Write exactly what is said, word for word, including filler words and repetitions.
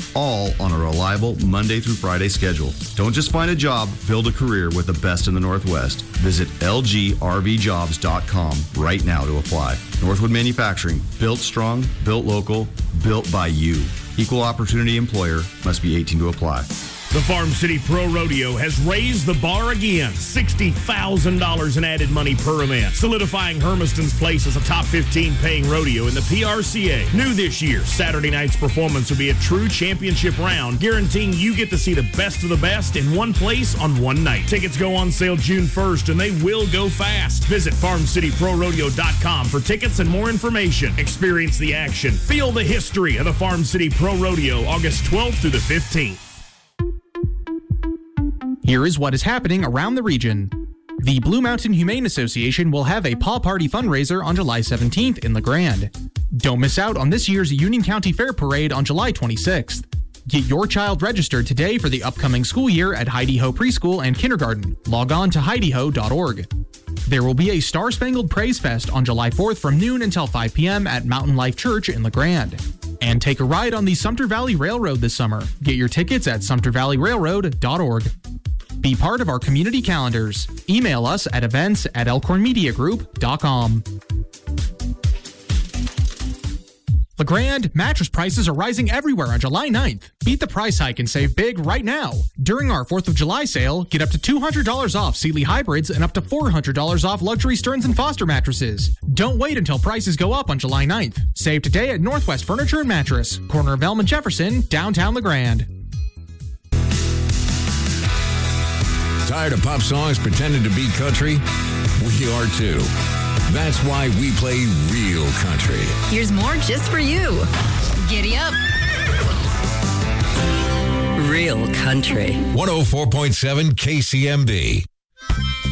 all on a reliable Monday through Friday schedule. Don't just find a job, build a career with the best in the Northwest. Visit L G R V jobs dot com right now to apply. Northwood Manufacturing, built strong, built local, built by you. Equal opportunity employer, must be eighteen to apply. The Farm City Pro Rodeo has raised the bar again. sixty thousand dollars in added money per event, solidifying Hermiston's place as a top fifteen paying rodeo in the P R C A. New this year, Saturday night's performance will be a true championship round, guaranteeing you get to see the best of the best in one place on one night. Tickets go on sale June first, and they will go fast. Visit farm city pro rodeo dot com for tickets and more information. Experience the action. Feel the history of the Farm City Pro Rodeo, August twelfth through the fifteenth. Here is what is happening around the region. The Blue Mountain Humane Association will have a Paw Party fundraiser on July seventeenth in La Grande. Don't miss out on this year's Union County Fair Parade on July twenty-sixth. Get your child registered today for the upcoming school year at Heidi Ho Preschool and Kindergarten. Log on to heidi ho dot org. There will be a Star Spangled Praise Fest on July fourth from noon until five p.m. at Mountain Life Church in La Grande. And take a ride on the Sumter Valley Railroad this summer. Get your tickets at sumter valley railroad dot org. Be part of our community calendars. Email us at events at elkhorn media group dot com. La Grande, mattress prices are rising everywhere on July ninth. Beat the price hike and save big right now. During our fourth of July sale, get up to two hundred dollars off Sealy Hybrids and up to four hundred dollars off luxury Stearns and Foster mattresses. Don't wait until prices go up on July ninth. Save today at Northwest Furniture and Mattress, corner of Elm and Jefferson, downtown La Grande. Tired of pop songs pretending to be country? We are too. That's why we play real country. Here's more just for you. Giddy up. Real country. one oh four point seven K C M B.